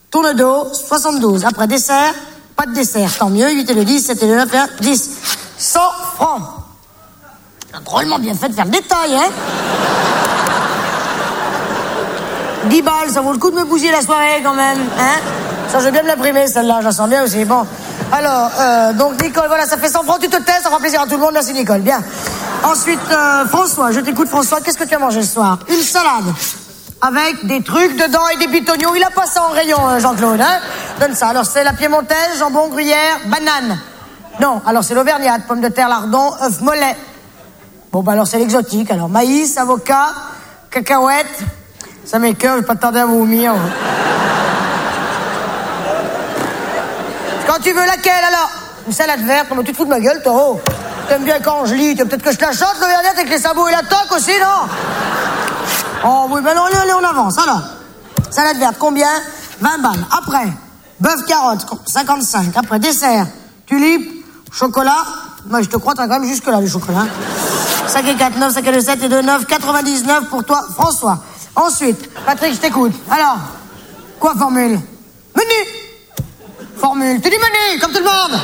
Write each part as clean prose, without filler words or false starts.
Tourne dos, 72. Après dessert, pas de dessert. Tant mieux, 8 et le 10, 7 et le 9, 1, 10. 100 francs. Drôlement bien fait de faire le détail, hein. 10 balles, ça vaut le coup de me bousiller la soirée quand même, hein. Ça, je vais bien me l'imprimer, celle-là, je la sens bien aussi. Bon, alors, donc Nicole, voilà, ça fait 100 francs, tu te tais, ça fera plaisir à tout le monde, merci Nicole, bien. Ensuite, François, je t'écoute François, qu'est-ce que tu as mangé ce soir? Une salade, avec des trucs dedans et des bitognons, il a pas ça en rayon, Jean-Claude, hein. Donne ça, alors c'est la piémontaise, jambon, gruyère, banane. Non, alors c'est l'auvergnate, pommes de terre, lardon, œuf mollet. Bon, bah alors c'est l'exotique, alors maïs, avocat, cacahuètes, ça m'écoeure, je vais pas tarder à vomir. Quand tu veux laquelle, alors? Une salade verte, comment tu te fous de ma gueule, taureau? T'aimes bien quand je lis, peut-être que je te la chante, l'auvergnate, avec les sabots et la toque aussi, non? Oh oui, ben non, allez, on avance, alors. Salade verte, combien? 20 balles. Après, bœuf carotte, 55. Après, dessert, tulipe, chocolat. Moi, je te crois, t'as quand même jusque-là, le chocolat. 5 et 4, 9, 5 et 7 et 2, 9, 99 pour toi, François. Ensuite, Patrick, je t'écoute. Alors, quoi, formule? Menu! Formule. Tu dis menu, comme tout le monde.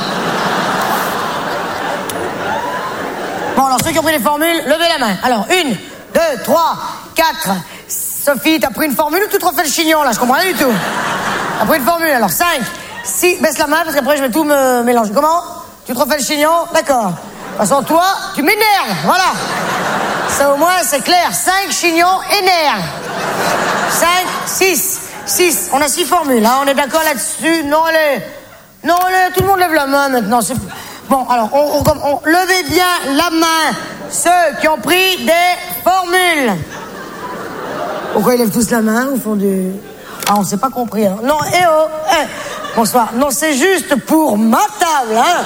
Bon, alors, ceux qui ont pris les formules, levez la main. Alors, 1, 2, 3, 4. Sophie, t'as pris une formule ou tu te refais le chignon, là? Je comprends rien du tout. T'as pris une formule, alors 5, 6, baisse la main, parce qu'après, je vais tout me mélanger. Comment? Tu te refais le chignon? D'accord. De toute façon, toi, tu m'énerves, voilà. Ça, au moins, c'est clair. 5 chignons énerves. 5, 6. 6, on a 6 formules, hein, on est d'accord là-dessus. Non, allez, tout le monde lève la main maintenant. Bon, alors, levez bien la main, ceux qui ont pris des formules. Pourquoi ils lèvent tous la main au fond du... Ah, on s'est pas compris, alors. Non, bonsoir. Non, c'est juste pour ma table, hein.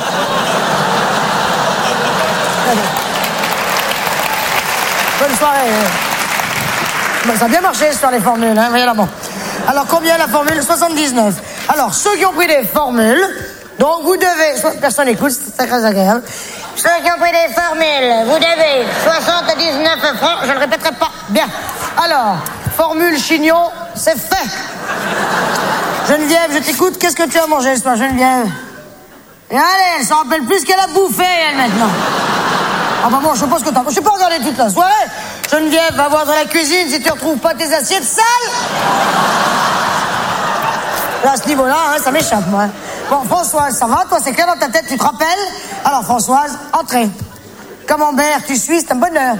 Bonne soirée. Bon, ça a bien marché, sur les formules, hein, voyez là, bon. Alors, combien la formule? 79. Alors, ceux qui ont pris des formules, donc vous devez... Personne n'écoute, c'est très agréable. Ceux qui ont pris des formules, vous devez 79 francs, je ne le répéterai pas. Bien. Alors, formule chignon, c'est fait. Geneviève, je t'écoute, qu'est-ce que tu as mangé ce soir, Geneviève? Et allez, elle s'en rappelle plus qu'elle a bouffé, elle, maintenant. Ah bah bon, je sais pas ce que t'as... Je sais pas regarder toute la soirée. Geneviève, va voir dans la cuisine si tu retrouves pas tes assiettes sales. Là, à ce niveau-là, hein, ça m'échappe, moi. Bon, Françoise, ça va? Toi, c'est clair dans ta tête, tu te rappelles? Alors, Françoise, entrez. Camembert, tu suis, c'est un bonheur.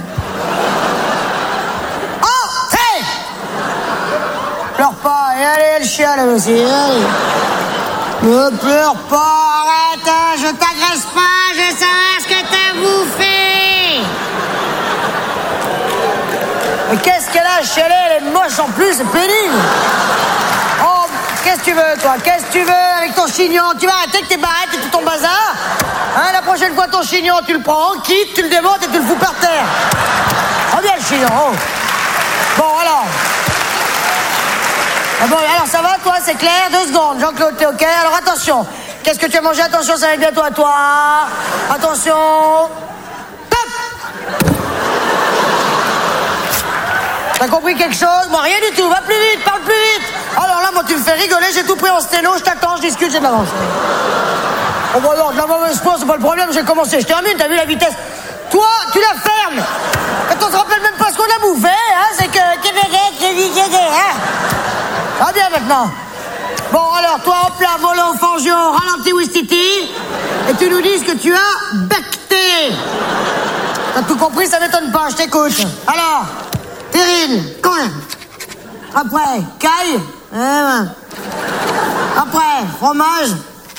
Entrez! Pleure pas, et allez, elle chiale, elle aussi. Allez. Ne pleure pas, arrête, hein, je t'agresse pas, je veux savoir ce que t'as bouffé. Mais qu'est-ce qu'elle a chialé? Elle est moche en plus, c'est pénible. Oh, qu'est-ce que tu veux, toi? Qu'est-ce que tu veux avec ton chignon? Tu vas arrêter avec tes barrettes et tout ton bazar? Hein, la prochaine fois, ton chignon, tu le prends en kit, tu le démontes et tu le fous par terre. Reviens le chignon, oh. Bon, alors... Ah bon, alors ça va, toi, c'est clair? 2 secondes, Jean-Claude, t'es OK? Alors attention, qu'est-ce que tu as mangé? Attention, ça va être bientôt à toi. Attention. Top! T'as compris quelque chose? Moi, rien du tout, va plus vite, parle plus vite. Alors là, moi, tu me fais rigoler, j'ai tout pris en stélo, je t'attends, je discute, j'ai de l'avance. Oh bah non, de la mauvaise foi, c'est pas le problème, j'ai commencé, je termine, t'as vu la vitesse? Toi, tu la fermes. Quand on se rappelle même pas ce qu'on a bouffé, hein, c'est que... Hein? Ah bien maintenant. Bon alors toi hop là, volant, fangio, ralenti Wistiti, et tu nous dis ce que tu as becté. T'as tout compris, ça m'étonne pas, je t'écoute. Alors, terrine, combien? Après, caille. Après, fromage.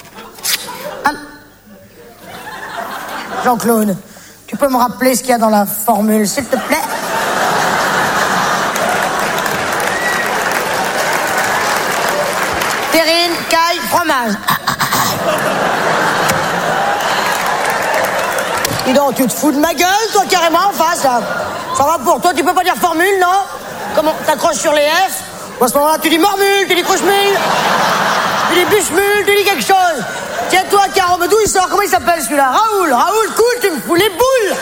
Jean-Claude, tu peux me rappeler ce qu'il y a dans la formule, s'il te plaît? Terrine, caille, fromage. Dis donc, tu te fous de ma gueule, toi, carrément, en face, là. Ça va pour toi, tu peux pas dire formule, non? Comment t'accroches sur les F? Ou à ce moment-là, tu dis mormule, tu dis couche-mule, tu dis bûche-mule, tu dis quelque chose. Tiens-toi, Caro, mais d'où il sort? Comment il s'appelle, celui-là? Raoul, cool, tu me fous les boules.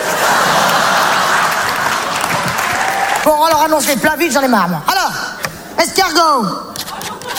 Bon, alors, annonce les plats vite, j'en ai marre, moi. Alors, escargot.